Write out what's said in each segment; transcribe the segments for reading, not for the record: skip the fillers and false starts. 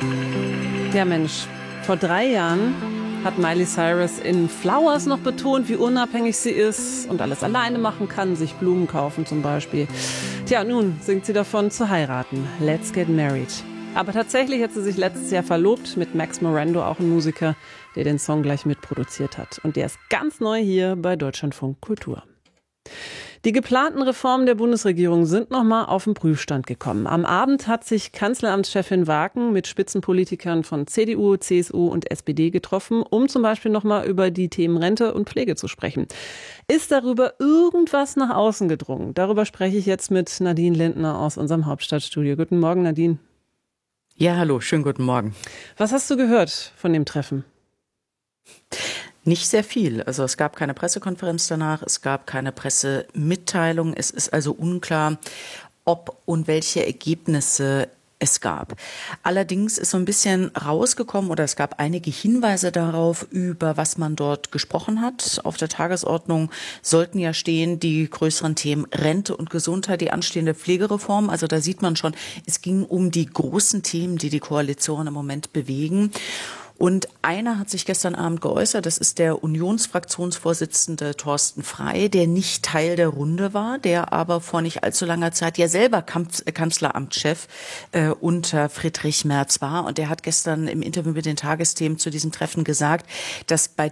Ja Mensch, vor 3 Jahren hat Miley Cyrus in Flowers noch betont, wie unabhängig sie ist und alles alleine machen kann, sich Blumen kaufen zum Beispiel. Tja, nun singt sie davon zu heiraten. Let's get married. Aber tatsächlich hat sie sich letztes Jahr verlobt mit Max Morando, auch ein Musiker, der den Song gleich mitproduziert hat. Und der ist ganz neu hier bei Deutschlandfunk Kultur. Die geplanten Reformen der Bundesregierung sind nochmal auf den Prüfstand gekommen. Am Abend hat sich Kanzleramtschefin Wagen mit Spitzenpolitikern von CDU, CSU und SPD getroffen, um zum Beispiel nochmal über die Themen Rente und Pflege zu sprechen. Ist darüber irgendwas nach außen gedrungen? Darüber spreche ich jetzt mit Nadine Lindner aus unserem Hauptstadtstudio. Guten Morgen, Nadine. Ja, hallo, schönen guten Morgen. Was hast du gehört von dem Treffen? Nicht sehr viel. Also es gab keine Pressekonferenz danach, es gab keine Pressemitteilung. Es ist also unklar, ob und welche Ergebnisse es gab. Allerdings ist so ein bisschen rausgekommen oder es gab einige Hinweise darauf, über was man dort gesprochen hat. Auf der Tagesordnung sollten ja stehen die größeren Themen Rente und Gesundheit, die anstehende Pflegereform. Also da sieht man schon, es ging um die großen Themen, die die Koalition im Moment bewegen. Und einer hat sich gestern Abend geäußert, das ist der Unionsfraktionsvorsitzende Thorsten Frey, der nicht Teil der Runde war, der aber vor nicht allzu langer Zeit ja selber Kanzleramtschef unter Friedrich Merz war. Und der hat gestern im Interview mit den Tagesthemen zu diesem Treffen gesagt, dass bei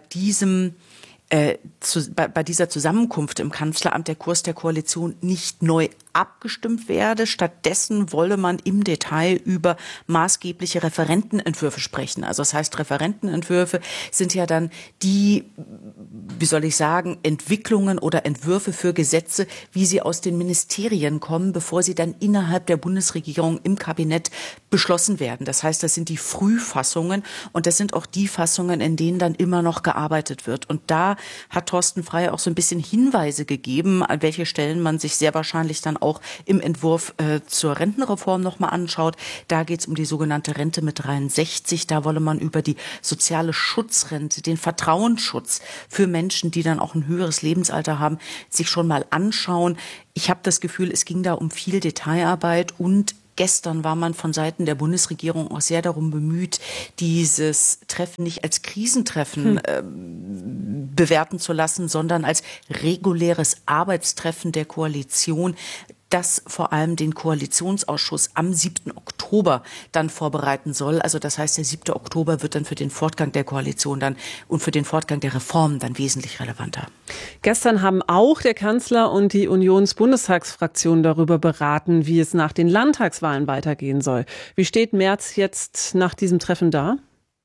dieser Zusammenkunft im Kanzleramt der Kurs der Koalition nicht neu abgestimmt werde. Stattdessen wolle man im Detail über maßgebliche Referentenentwürfe sprechen. Also das heißt, Referentenentwürfe sind ja dann die, wie soll ich sagen, Entwicklungen oder Entwürfe für Gesetze, wie sie aus den Ministerien kommen, bevor sie dann innerhalb der Bundesregierung im Kabinett beschlossen werden. Das heißt, das sind die Frühfassungen und das sind auch die Fassungen, in denen dann immer noch gearbeitet wird. Und da hat Thorsten Frey auch so ein bisschen Hinweise gegeben, an welche Stellen man sich sehr wahrscheinlich dann auch im Entwurf zur Rentenreform nochmal anschaut. Da geht es um die sogenannte Rente mit 63. Da wolle man über die soziale Schutzrente, den Vertrauensschutz für Menschen, die dann auch ein höheres Lebensalter haben, sich schon mal anschauen. Ich habe das Gefühl, es ging da um viel Detailarbeit und gestern war man von Seiten der Bundesregierung auch sehr darum bemüht, dieses Treffen nicht als Krisentreffen bewerten zu lassen, sondern als reguläres Arbeitstreffen der Koalition, das vor allem den Koalitionsausschuss am 7. Oktober dann vorbereiten soll. Also das heißt, der 7. Oktober wird dann für den Fortgang der Koalition dann und für den Fortgang der Reformen dann wesentlich relevanter. Gestern haben auch der Kanzler und die Unions-Bundestagsfraktion darüber beraten, wie es nach den Landtagswahlen weitergehen soll. Wie steht Merz jetzt nach diesem Treffen da?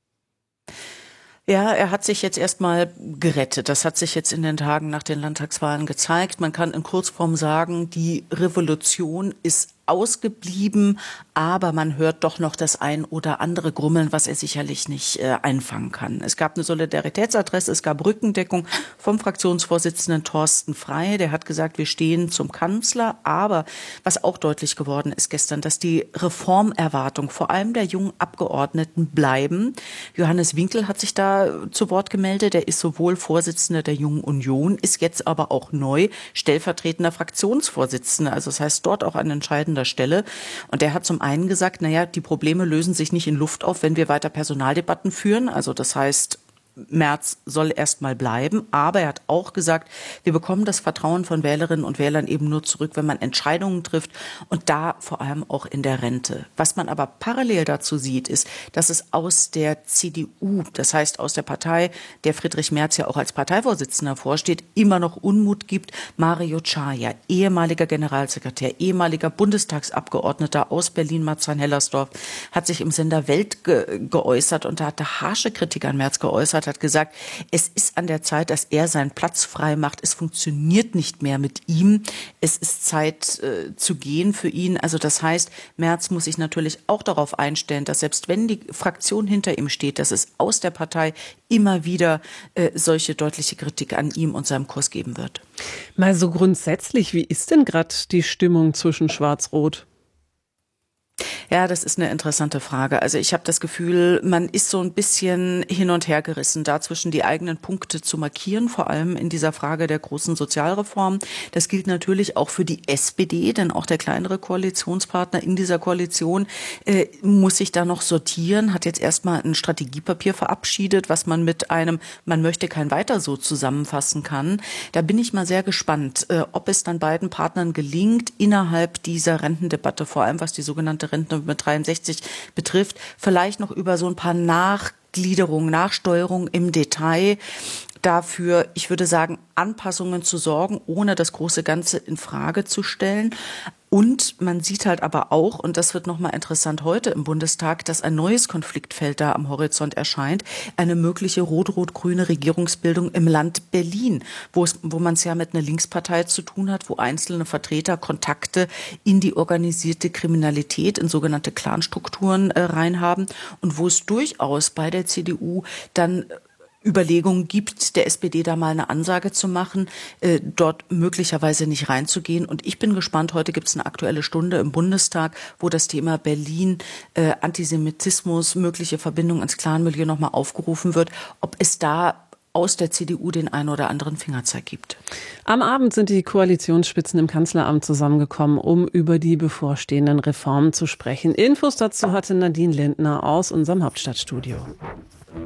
Ja, er hat sich jetzt erstmal gerettet. Das hat sich jetzt in den Tagen nach den Landtagswahlen gezeigt. Man kann in Kurzform sagen, die Revolution ist ausgeblieben, aber man hört doch noch das ein oder andere Grummeln, was er sicherlich nicht einfangen kann. Es gab eine Solidaritätsadresse, es gab Rückendeckung vom Fraktionsvorsitzenden Thorsten Frey. Der hat gesagt, wir stehen zum Kanzler. Aber was auch deutlich geworden ist gestern, dass die Reformerwartungen vor allem der jungen Abgeordneten bleiben. Johannes Winkel hat sich da zu Wort gemeldet. Er ist sowohl Vorsitzender der Jungen Union, ist jetzt aber auch neu stellvertretender Fraktionsvorsitzender. Also das heißt, dort auch ein entscheidender Stelle. Und der hat zum einen gesagt, naja, die Probleme lösen sich nicht in Luft auf, wenn wir weiter Personaldebatten führen. Also das heißt, Merz soll erstmal bleiben, aber er hat auch gesagt, wir bekommen das Vertrauen von Wählerinnen und Wählern eben nur zurück, wenn man Entscheidungen trifft und da vor allem auch in der Rente. Was man aber parallel dazu sieht, ist, dass es aus der CDU, das heißt aus der Partei, der Friedrich Merz ja auch als Parteivorsitzender vorsteht, immer noch Unmut gibt. Mario Czaja, ehemaliger Generalsekretär, ehemaliger Bundestagsabgeordneter aus Berlin-Marzahn-Hellersdorf, hat sich im Sender Welt geäußert und da hat er harsche Kritik an Merz geäußert, hat gesagt, es ist an der Zeit, dass er seinen Platz frei macht. Es funktioniert nicht mehr mit ihm. Es ist Zeit zu gehen für ihn. Also das heißt, Merz muss sich natürlich auch darauf einstellen, dass selbst wenn die Fraktion hinter ihm steht, dass es aus der Partei immer wieder solche deutliche Kritik an ihm und seinem Kurs geben wird. Mal so grundsätzlich, wie ist denn gerade die Stimmung zwischen Schwarz-Rot? Ja, das ist eine interessante Frage. Also ich habe das Gefühl, man ist so ein bisschen hin und her gerissen, dazwischen die eigenen Punkte zu markieren, vor allem in dieser Frage der großen Sozialreform. Das gilt natürlich auch für die SPD, denn auch der kleinere Koalitionspartner in dieser Koalition muss sich da noch sortieren, hat jetzt erstmal ein Strategiepapier verabschiedet, was man mit einem "Man möchte kein Weiter so" zusammenfassen kann. Da bin ich mal sehr gespannt, ob es dann beiden Partnern gelingt, innerhalb dieser Rentendebatte, vor allem was die sogenannte Rente mit 63 betrifft, vielleicht noch über so ein paar Nachsteuerungen im Detail dafür, ich würde sagen, Anpassungen zu sorgen, ohne das große Ganze in Frage zu stellen. Und man sieht halt aber auch, und das wird nochmal interessant heute im Bundestag, dass ein neues Konfliktfeld da am Horizont erscheint, eine mögliche rot-rot-grüne Regierungsbildung im Land Berlin, wo man es ja mit einer Linkspartei zu tun hat, wo einzelne Vertreter Kontakte in die organisierte Kriminalität, in sogenannte Clanstrukturen reinhaben und wo es durchaus bei der CDU dann Überlegungen gibt, der SPD da mal eine Ansage zu machen, dort möglicherweise nicht reinzugehen. Und ich bin gespannt, heute gibt es eine Aktuelle Stunde im Bundestag, wo das Thema Berlin, Antisemitismus, mögliche Verbindung ins Clanmilieu nochmal aufgerufen wird, ob es da aus der CDU den einen oder anderen Fingerzeig gibt. Am Abend sind die Koalitionsspitzen im Kanzleramt zusammengekommen, um über die bevorstehenden Reformen zu sprechen. Infos dazu hatte Nadine Lindner aus unserem Hauptstadtstudio.